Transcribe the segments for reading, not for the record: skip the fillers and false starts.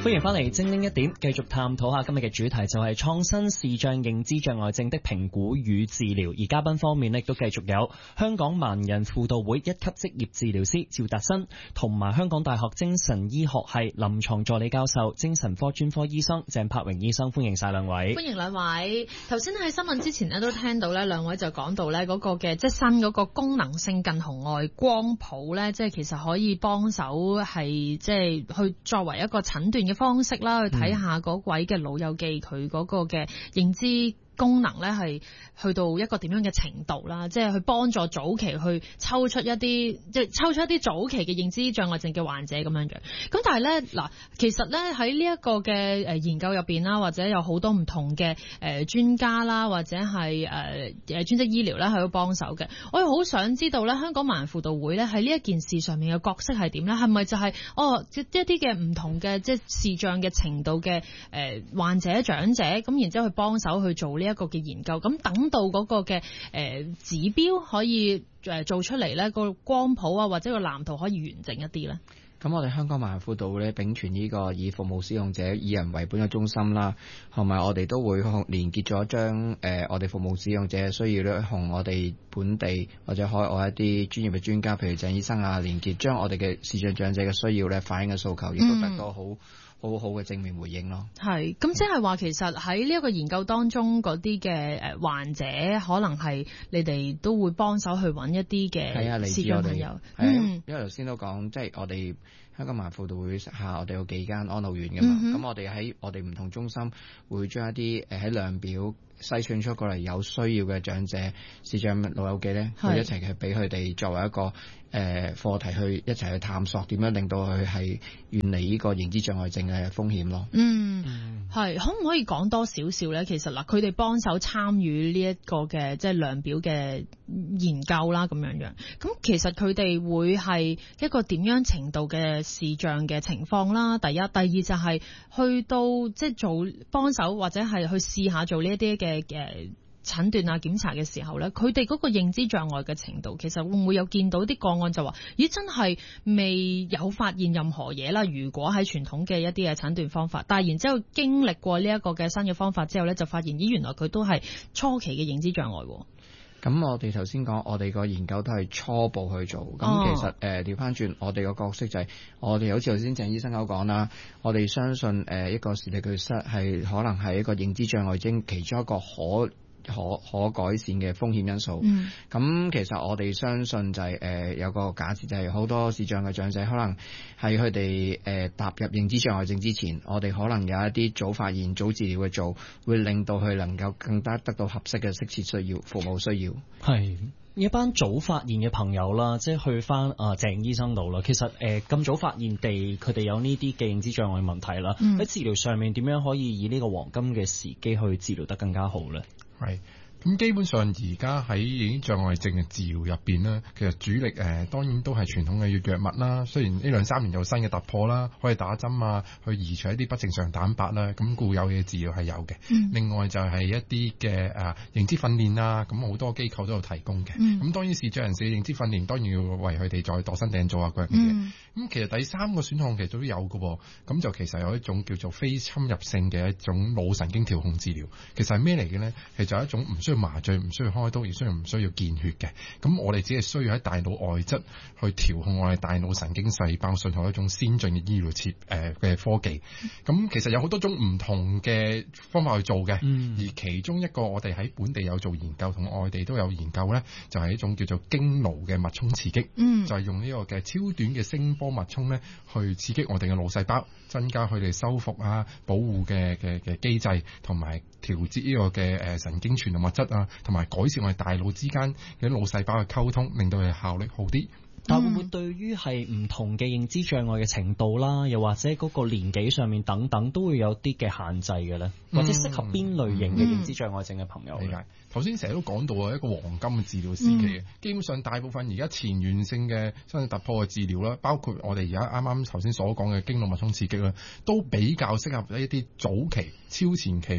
歡迎翻嚟精靈一點，繼續探討下今日嘅主題就係創新視障認知障礙症的評估與治療。而嘉賓方面呢，都繼續有香港盲人輔導會一級職業治療師趙達新，同埋香港大學精神醫學系臨床助理教授、精神科專科醫生鄭柏榮醫生。歡迎晒兩位。 歡迎兩位。頭先喺新聞之前呢，都聽到呢兩位就講到呢嗰個嘅即係新嗰個功能性近紅外光譜呢，即係其實可以幫手係即係去作為一個診斷嘅方式啦，去睇下嗰位嘅老友記佢嗰個嘅認知功能咧係去到一個點樣嘅程度啦，即係去幫助早期去抽出一啲早期嘅認知障礙症嘅患者咁樣樣。咁但係咧嗱，其實咧喺呢一個嘅研究入邊啦，或者有好多唔同嘅專家啦，或者係專職醫療咧喺度幫手嘅。我又好想知道咧，香港盲人輔導會咧喺呢一件事上面嘅角色係點咧？係咪就係一啲嘅唔同嘅即係視障嘅程度嘅患者長者咁，然之後去幫手去做呢一個嘅研究，咁等到嗰個嘅指標可以做出嚟咧，個光譜啊或者個藍圖可以完整一啲咧。 咁我哋香港盲人輔導會咧秉存呢個以服務使用者、以人為本嘅中心啦，同埋我哋都會連結咗將我哋服務使用者嘅需要咧，同我哋本地或者海外一啲專業嘅專家，譬如鄭醫生啊，連結將我哋嘅視障長者嘅需要咧反映嘅訴求，亦都得到好好嘅正面回應咯。係， 咁即係話其實喺呢一個研究當中嗰啲嘅患者，可能係你哋都會幫手去揾一啲嘅視障朋友。 因為頭先都講，即係我哋香港盲人輔導會下，我哋有幾間安老院㗎嘛。咁我哋喺我哋唔同中心會將一啲喺量表篩選出過嚟有需要嘅長者視障老友記咧，會一齊去俾佢哋作為一個課題去一齊去探索點樣令到佢係遠離呢個認知障礙症嘅風險咯。 係可唔可以講多少少咧？其實嗱，佢哋幫手參與呢一個嘅即係量表嘅研究啦，咁樣樣。咁其實佢哋會係一個點樣程度嘅視障嘅情況啦？第一，第二就係去到即係做幫手或者係去試下做呢一啲嘅診斷啊檢查嘅時候咧，佢哋嗰個認知障礙嘅程度，其實會唔會有見到啲個案就話，咦真係未有發現任何嘢啦？如果喺傳統嘅一啲嘅診斷方法，但係然之後經歷過呢一個嘅新嘅方法之後咧，就發現咦原來佢都係初期嘅認知障礙。 咁我哋頭先講，我哋個研究都係初步去做。咁其實調翻轉，我哋個角色就係我哋好似頭先鄭醫生有講啦，我哋相信一個視力缺失係可能係一個認知障礙症其中一個可改善嘅風險因素。咁其實我哋相信就係有個假設，就係好多視障嘅長者可能喺佢哋踏入認知障礙症之前，我哋可能有一啲早發現、早治療嘅做，會令到佢能夠更加得到合適嘅適切需要服務需要。 係一班早發現嘅朋友啦，即係去翻鄭醫生度啦。其實咁早發現佢哋有呢啲嘅認知障礙問題啦，喺治療上面點樣可以以呢個黃金嘅時機去治療得更加好咧？ 係。咁基本上而家喺認知障礙症嘅治療入邊呢，其實主力當然都係傳統嘅藥物啦。雖然呢2-3年有新嘅突破啦，可以打針啊，去移除一啲不正常蛋白啦，咁固有嘅治療係有嘅。另外就係一啲嘅認知訓練啊，咁好多機構都有提供嘅。咁當然視障人士嘅認知訓練當然要為佢哋再度身訂做啊嗰樣嘢。咁其實第三個選項其實都有嘅喎。咁就其實有一種叫做非侵入性嘅一種腦神經調控治療。其實係咩嚟嘅呢？其實係一種唔需要麻醉，唔需要開刀，亦唔需要見血嘅。咁我哋只係需要喺大腦外側去調控我哋大腦神經細胞信號，一種先進嘅醫療嘅科技。咁其實有好多種唔同嘅方法去做嘅。而其中一個我哋喺本地有做研究，同外地都有研究呢，就係一種叫做經顱嘅脈衝刺激。就係用呢個嘅超短嘅聲波脈衝呢，去刺激我哋嘅腦細胞，增加佢哋修復啊、保護嘅機制，同埋調節呢個嘅神經傳導物質啊，同埋改善我哋大腦之間嘅腦細胞嘅溝通，令到佢效率好啲。 但會唔會對於係唔同嘅認知障礙嘅程度啦，又或者嗰個年紀上面等等，都會有啲嘅限制嘅咧？或者適合邊類型嘅認知障礙症嘅朋友咧？ 頭先成日都講到啊，一個黃金嘅治療時期基本上大部分而家前沿性嘅新嘅突破嘅治療啦，包括我哋而家啱啱頭先所講嘅經顱脈衝刺激啦，都比較適合一啲早期、超前期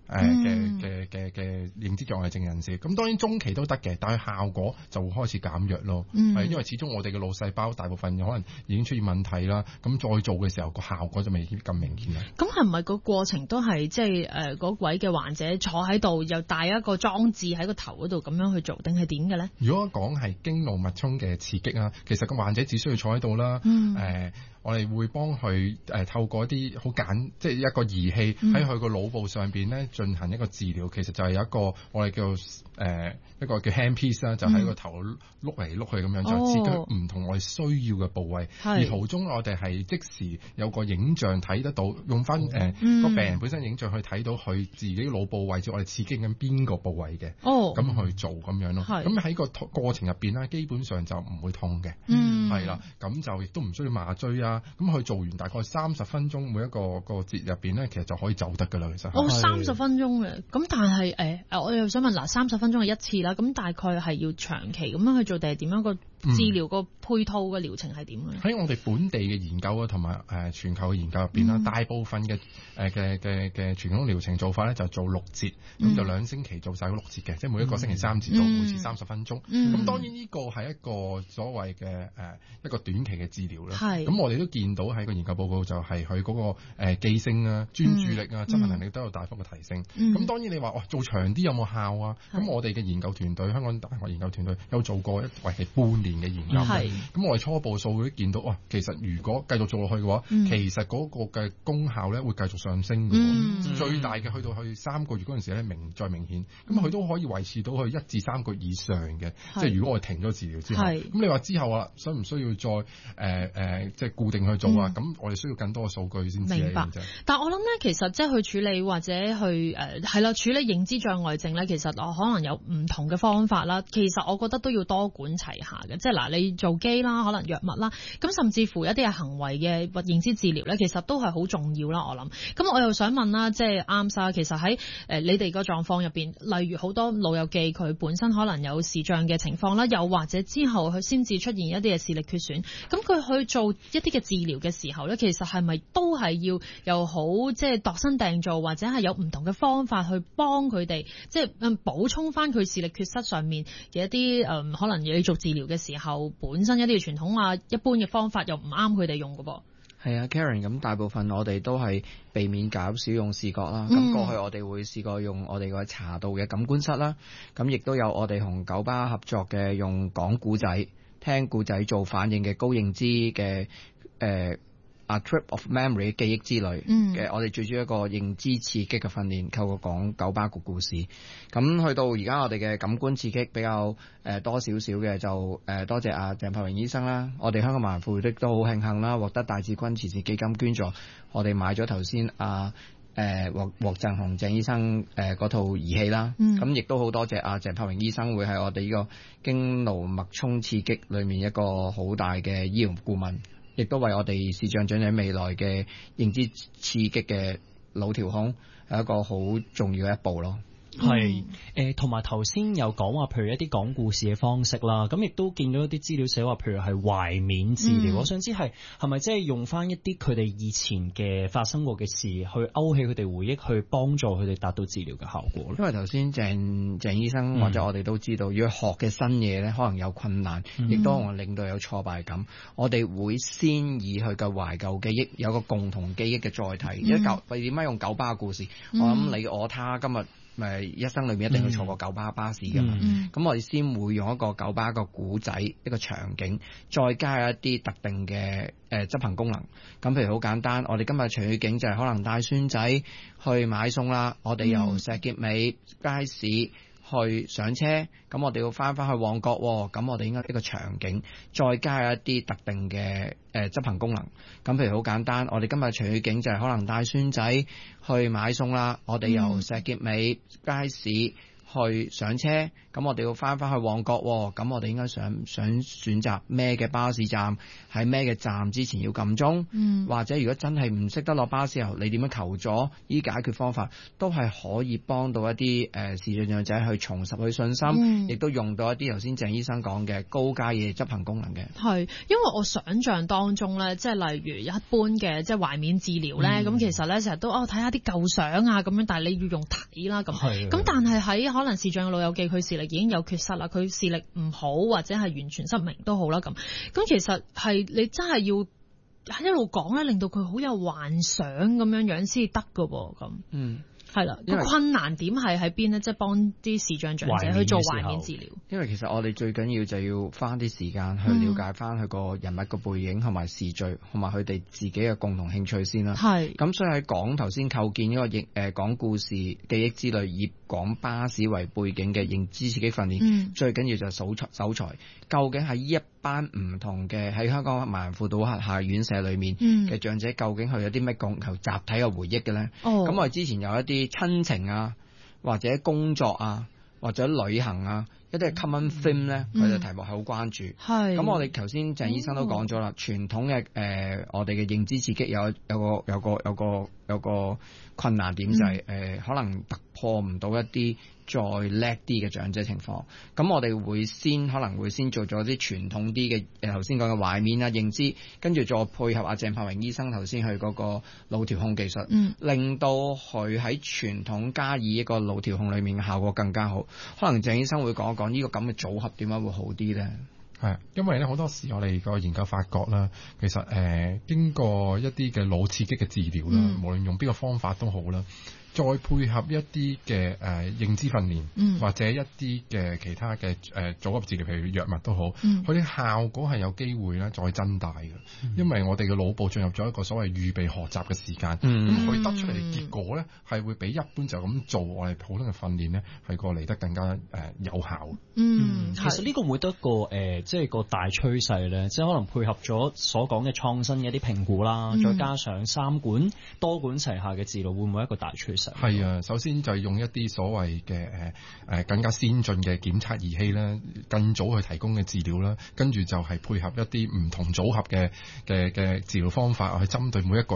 嘅認知障礙症人士。咁當然中期都得嘅，但係效果就會開始減弱咯。係因為始終我哋嘅腦細胞大部分可能已經出現問題啦，咁再做嘅時候個效果就未必咁明顯啦。 咁係唔係個過程都係即係嗰位嘅患者坐喺度，又帶一個裝置喺個頭嗰度咁樣去做，定係點嘅咧？ 如果講係經腦脈衝嘅刺激啊，其實個患者只需要坐喺度啦。我哋會幫佢透過一啲好即係一個儀器喺佢個腦部上邊咧進行一個治療。其實就係有一個我哋叫一個叫 handpiece 啦，就喺個頭碌嚟碌去咁樣，就刺激唔同我哋需要嘅部位。而途中我哋係即時有個影像睇得到，用翻個病人本身影像去睇到佢自己腦部位置，我哋刺激緊邊個部位嘅。咁去做咁樣咯。咁喺個過程入邊咧，基本上就唔會痛嘅。係啦，咁就亦都唔需要麻醉啊。咁佢做完大概30分鐘，每一個節入邊咧，其實就可以走得噶啦。其實 30分鐘嘅，咁但係我又想問嗱，30分鐘係一次啦，咁大概係要長期咁樣去做，定係點樣個治療個配套嘅療程係點嘅？ 喺我哋本地嘅研究啊，同埋全球嘅研究入邊啦，大部分嘅傳統療程做法咧就做6節，咁就2星期做晒嗰6節嘅，即係每一個星期3節到，每次30分鐘。咁當然呢個係一個所謂嘅一個短期嘅治療啦。咁我哋都見到喺個研究報告就係佢嗰個記性啊、專注力啊、執行能力都有大幅嘅提升。咁當然你話做長啲有冇效啊？咁我哋嘅研究團隊，香港大學研究團隊有做過為期半年嘅研究。咁我哋初步數據都見到，其實如果繼續做落去嘅話，其實嗰個嘅功效咧會繼續上升嘅。最大嘅去到3個月嗰陣時咧，再明顯。咁佢都可以維持到去1至3個月以上嘅。即係如果我哋停咗治療之後，咁你話之後啊，需唔需要再即係固定去做啊？咁我哋需要更多嘅數據先知。 明白。但係我諗咧，其實即係去處理或者去處理認知障礙症咧，其實我可能有唔同嘅方法啦。其實我覺得都要多管齊下嘅。即係嗱，你做機啦，可能藥物啦，咁甚至乎一啲係行為嘅或認知治療咧，其實都係好重要啦。我諗，咁我又想問啦，即係啱晒。其實喺你哋個狀況入邊，例如好多老友記佢本身可能有視障嘅情況啦，又或者之後佢先至出現一啲嘅視力缺損，咁佢去做一啲嘅治療嘅時候咧，其實係咪都係要又好即係度身訂造，或者係有唔同嘅方法去幫佢哋，即係補充翻佢視力缺失上面嘅一啲可能要做治療嘅時候，本身一啲嘅傳統啊、一般嘅方法又唔啱佢哋用㗎噃。 係啊 Karen， 咁大部分我哋都係避免減少用視覺啦。咁過去我哋會試過用我哋個茶道嘅感官室啦，咁亦都有我哋同九巴合作嘅用講故仔、聽故仔做反應嘅高認知嘅A Trip of Memory 記憶之旅嘅，我哋最主要一個認知刺激嘅訓練，透過講九巴個故事。咁去到而家我哋嘅感官刺激比較多少少嘅，就多謝阿鄭柏榮醫生啦。我哋香港盲人輔導都好慶幸啦，獲得戴志軍慈善基金捐助，我哋買咗頭先獲贈同鄭醫生嗰套儀器啦。咁亦都好多謝阿鄭柏榮醫生會係我哋呢個經腦脈衝刺激裏面一個好大嘅醫療顧問，亦都為我哋視障長者未來嘅認知刺激嘅腦調控係一個好重要嘅一步咯。 係同埋頭先有講話，譬如一啲講故事嘅方式啦，咁亦都見到一啲資料寫話，譬如係懷緬治療。我想知係咪即係用翻一啲佢哋以前嘅發生過嘅事，去勾起佢哋回憶，去幫助佢哋達到治療嘅效果咧？ 因為頭先鄭醫生或者我哋都知道，如果學嘅新嘢咧，可能有困難，亦都可能令到有挫敗感。我哋會先以佢嘅懷舊記憶，有個共同記憶嘅載體。你點解用九巴嘅故事？我諗你我他今日一生裏面一定要坐過九巴巴士㗎嘛。咁我哋先會用一個九巴個古仔一個場景，再加一啲特定嘅執行功能。咁譬如好簡單，我哋今日取景就係可能帶孫仔去買餸啦，我哋由石硤尾街市去上車，咁我哋要翻去旺角，咁我哋應該呢個場景再加一啲特定嘅執行功能。咁譬如好簡單，我哋今日取景就係可能帶孫仔去買餸啦，我哋由石硤尾街市去上車，咁我哋要翻去旺角喎，咁我哋應該想選擇咩嘅巴士站，喺咩嘅站之前要撳鐘，或者如果真係唔識得落巴士後，你點樣求助？依解決方法都係可以幫到一啲視障者去重拾佢信心，亦都用到一啲頭先鄭醫生講嘅高階嘅執行功能嘅。 係，因為我想象當中咧，即係例如一般嘅即係懷緬治療咧，咁其實咧成日都睇下啲舊相啊咁樣，但係你要用睇啦咁。咁但係喺可能視障嘅老友記，佢視力已經有缺失啦，佢視力唔好或者係完全失明都好啦咁。咁其實係你真係要一路講咧，令到佢好有幻想咁樣樣先得噶噃咁。係啦，個困難點係喺邊呢？即係幫啲視障長者去做懷緬治療。 因為其實我哋最緊要就要花啲時間去了解翻佢個人物個背景同埋視序，同埋佢哋自己嘅共同興趣先啦。係。咁所以喺講頭先構建呢個講故事、記憶之類，以講巴士為背景嘅認知刺激訓練，最緊要就係搜材。究竟喺呢一班唔同嘅喺香港盲人輔導轄下院舍裏面嘅長者，究竟佢有啲咩共同集體嘅回憶嘅咧？咁我哋之前有一啲親情啊，或者工作啊，或者旅行啊，一啲係 common theme 咧，佢哋題目係好關注。咁我哋頭先鄭醫生都講咗啦，傳統嘅我哋嘅認知刺激有個困難點就係可能突破唔到一啲再叻啲嘅長者情況。咁我哋可能會先做咗啲傳統啲嘅頭先講嘅懷緬啊認知，跟住再配合阿鄭柏榮醫生頭先去嗰個腦調控技術，令到佢喺傳統加以一個腦調控裏面嘅效果更加好。可能鄭醫生會講一講呢個咁嘅組合點解會好啲咧？ 係，因為咧好多時我哋個研究發覺啦，其實經過一啲嘅腦刺激嘅治療啦，無論用邊個方法都好啦，再配合一啲嘅認知訓練，或者一啲嘅其他嘅組合治療，譬如藥物都好，佢啲效果係有機會咧再增大嘅，因為我哋嘅腦部進入咗一個所謂預備學習嘅時間，咁佢得出嚟嘅結果咧係會比一般就咁做我哋普通嘅訓練咧係過嚟得更加有效。 其實呢個會得個即係個大趨勢咧，即係可能配合咗所講嘅創新嘅一啲評估啦，再加上三管多管齊下嘅治療，會唔會一個大趨勢？ 係啊，首先就係用一啲所謂嘅更加先進嘅檢測儀器啦，更早去提供嘅治療啦，跟住就係配合一啲唔同組合嘅治療方法去針對每一個